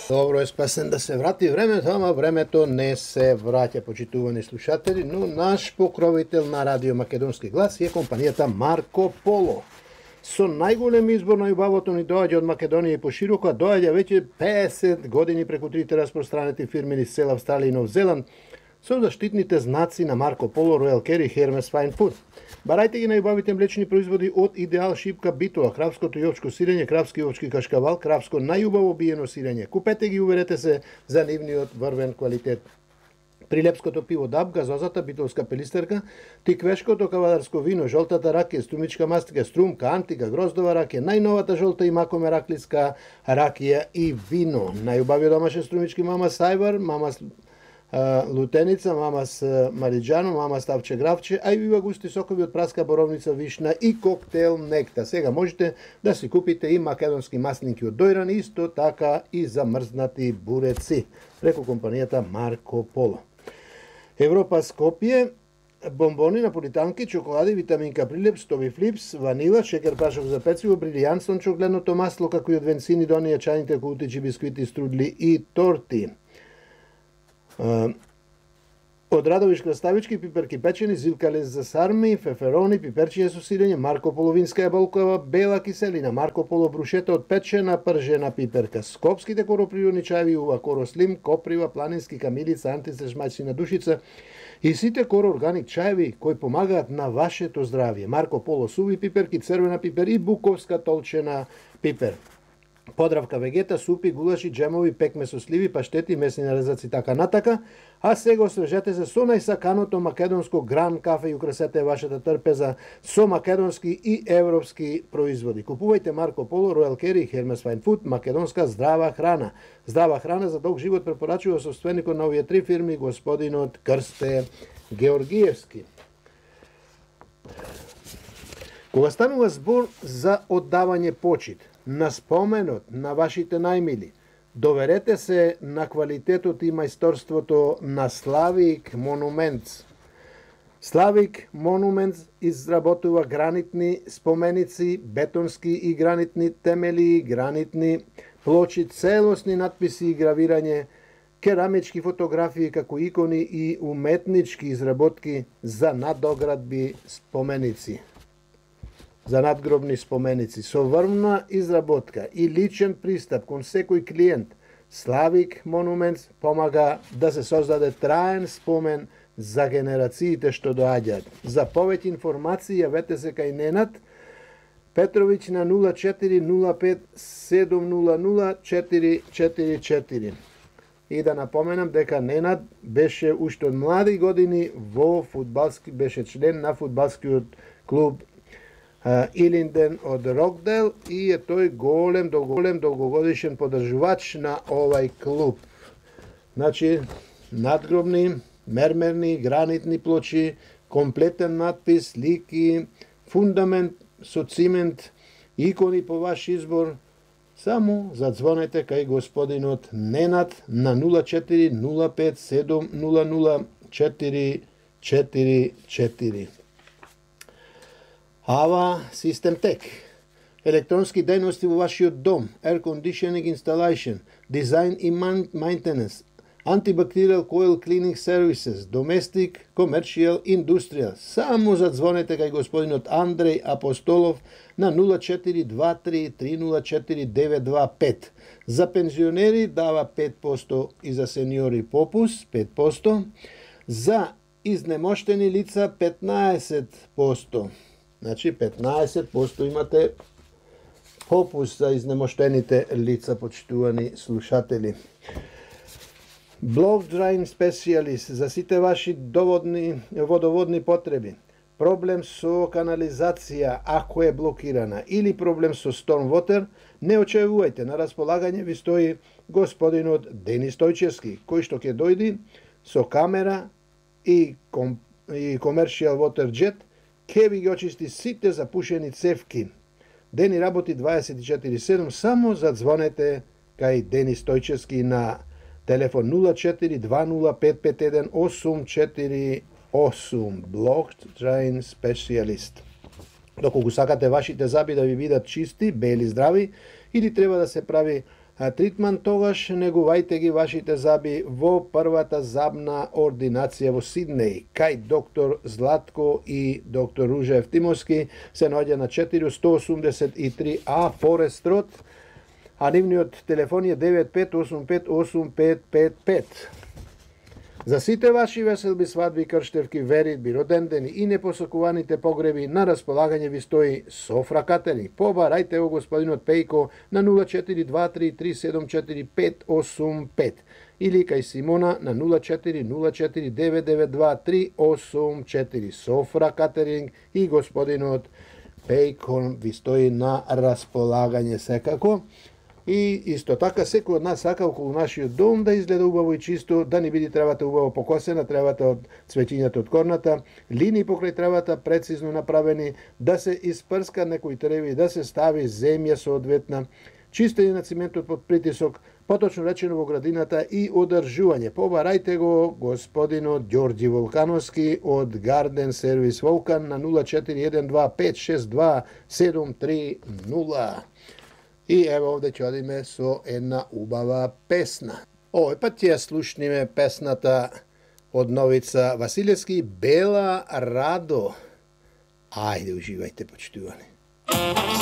Добро е спасен да се врати времето, ама времето не се враќа, почитувани слушатели, но наш покровител на Радио Македонски глас е компанијата Марко Поло. Со најголем избор на јубавото ни доаѓа од Македонија и пошироко, доаѓа веќе 50 години преку трите распространети фирми низ цела Австралија и Нов Зеланд, со заштитните знаци на Марко Поло, Роял Кери и Хермес Файн Фуд. Барајте ги најубавите млечни производи од Идеал Шипка Битола, кравското и овчко сирење, кравски и овчки кашкавал, кравско најубаво биено сирење. Купете ги, уверете се за нивниот врвен квалитет. Прилепското пиво Даб, газозата битолска пелистерка, тиквешкото кавадарско вино, жолтата ракија, струмичка мастика, струмка, антика, гроздова ракија, најновата жолта и макоме раклиска ракија и вино. Најубавиот домашен струмички мама Сајбар, мама Лутеница, мамас Мариджано, мамас Тавче Гравче, а и вива густи сокови од праска, боровница, вишна и коктел некта. Сега можете да си купите и македонски маслинки од дојран, исто така и замрзнати буреци, преку компанијата Марко Поло. Европа Скопје, бомбони, наполитанки, чоколади, витаминка Прилеп, Стови Флипс, ванила, шекер прашок за пecivo, брилијант слончогледното масло, како и од венцини до оние чајните култичи, бисквити, струдли и торти. Од Радовиш краставички, пиперки печени, зилкалес за сарми, феферони, пиперчиња со сирење, Марко Половинска еболкова бела киселина, Марко Поло брушета од печена пржена пиперка, скопските короприродни чајви, ува корослим, коприва, планински камилица, антистресмачина душица и сите короорганик чајви кои помагаат на вашето здравје. Марко Поло суви пиперки, црвена пипер и буковска толчена пипер. Подравка вегета, супи, гулаши, джемови, пекме со сливи, паштети, месни нарезаци така натака. А сега освежете се со најсаканото македонско Гран кафе и украсете вашата трпеза со македонски и европски производи. Купувајте Марко Поло, Роял Кери и Хермес Файн Фуд, македонска здрава храна. Здрава храна за долг живот препорачува собственикот на овие три фирми, господинот Крсте Георгиевски. Кога станува збор за оддавање почит на споменот на вашите најмили, доверете се на квалитетот и мајсторството на Славик Монументс. Славик Монументс изработува гранитни споменици, бетонски и гранитни темели, гранитни плочи, целосни надписи и гравирање, керамички фотографии како икони и уметнички изработки за надоградби споменици. За надгробни споменици, со врвна изработка и личен пристап кон секој клиент, Славик Монументс помага да се создаде траен спомен за генерациите што доаѓаат. За повеќе информации јавете се кај Ненад Петровиќ на 0405 700 444. И да напоменам дека Ненад беше уште од млади години беше член на фудбалскиот клуб Илинден од Рокдел и е тој голем долгогодишен поддржувач на овај клуб. Значи, надгробни, мермерни, гранитни плочи, комплетен надпис, слики, фундамент со цимент, икони по ваш избор. Само задзвонете кај господинот Ненад на 0405 700 444. Ава Систем Тек. Електронски дејности во вашиот дом, air conditioning installation, design и maintenance, antibacterial coil cleaning services, domestic, commercial, industrial. Само задзвонете кај господинот Андреј Апостолов на 0423 304 925. За пензионери дава 5% и за сениори попус 5%, за изнемоштени лица 15%. Значи 15% имате попуст за изнемоштените лица, почитувани слушатели. Blow Drain Specialist за сите ваши водоводни потреби. Проблем со канализација ако е блокирана или проблем со storm water, не очевувајте, на располагање ви стои господинот Денис Стојчевски, кој што ќе дојди со камера и commercial water jet, ке ви ги очисти сите запушени цевки. Дени работи 24/7, само задзвонете кај Денис Стојчевски на телефон 0420551848, Blocked Drain Specialist. Доколку сакате вашите заби да ви бидат чисти, бели, здрави, или треба да се прави тритман, тогаш негувајте ги вашите заби во првата забна ординација во Сиднеј, кај доктор Златко и доктор Ружа Евтимовски, се наоѓа на 483А Форест Род, а нивниот телефон е 95858555. За сите ваши веселби, свадби, крштевки, веридби, родендени и непосакуваните погреби, на располагање ви стои Софра Катеринг. Побарајте го господинот Пејко на 0423374585 или кај Симона на 0404992384. Софра Катеринг и господинот Пејко ви стои на располагање секако. И исто така секој од нас сака околу нашиот дом да изгледа убаво и чисто, да не биде тревата убаво покосена, тревата од цвеќињата од корната, линии покрај тревата прецизно направени, да се испрска некои треви, да се стави земја соодветна, чистење на циментот под притисок, поточно речено во градината и одржување. Побарајте го господинот Ѓорѓи Волкановски од Гарден Сервис Волкан на 0412562730. И ево овде ќе одиме со една убава песна. Овој пат ќе ја слушниме песната од Новица Василевски, Бела Радо. Ајде, уживајте, почитувани.